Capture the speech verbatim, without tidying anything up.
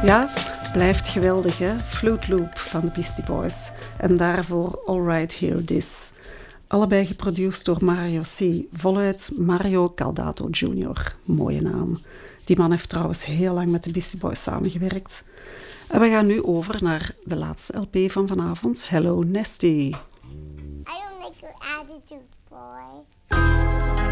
Ja, blijft geweldig hè. Flute Loop van de Beastie Boys. En daarvoor All Right Here This. Allebei geproduceerd door Mario C. Voluit Mario Caldato junior Mooie naam. Die man heeft trouwens heel lang met de Beastie Boys samengewerkt. En we gaan nu over naar de laatste L P van vanavond. Hello Nasty. I don't like your attitude, boy.